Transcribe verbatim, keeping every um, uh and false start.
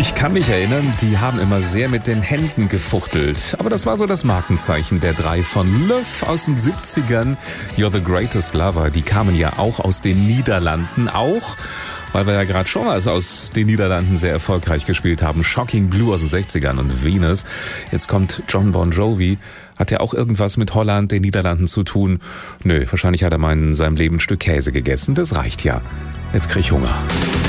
Ich kann mich erinnern, die haben immer sehr mit den Händen gefuchtelt. Aber das war so das Markenzeichen der drei von Love aus den siebzigern. You're the Greatest Lover. Die kamen ja auch aus den Niederlanden. Auch, weil wir ja gerade schon mal aus den Niederlanden sehr erfolgreich gespielt haben. Shocking Blue aus den sechzigern und Venus. Jetzt kommt Jon Bon Jovi. Hat ja auch irgendwas mit Holland, den Niederlanden zu tun? Nö, wahrscheinlich hat er mal in seinem Leben ein Stück Käse gegessen. Das reicht ja. Jetzt krieg ich Hunger.